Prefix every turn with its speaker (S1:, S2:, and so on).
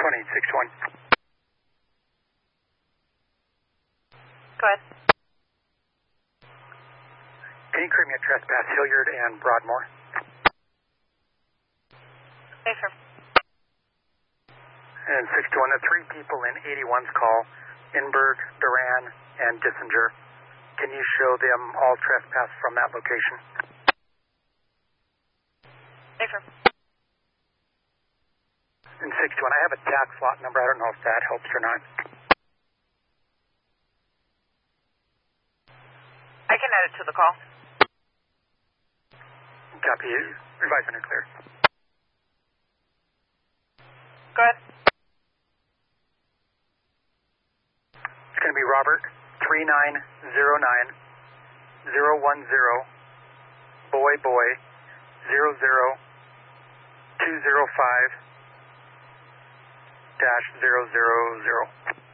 S1: 621.
S2: Go ahead.
S1: Can you create me a trespass, Hilliard and Broadmoor?
S2: Affirm.
S1: And 621, the three people in 81's call, Inberg, Duran, and Dissinger. Can you show them all trespass from that location?
S2: Affirm.
S1: And 621, I have a tax lot number. I don't know if that helps or not.
S2: I can add it to the call.
S1: Copy. Revise and clear.
S2: Go ahead.
S1: It's going to be Robert 3909 010 Boy 00205 -000.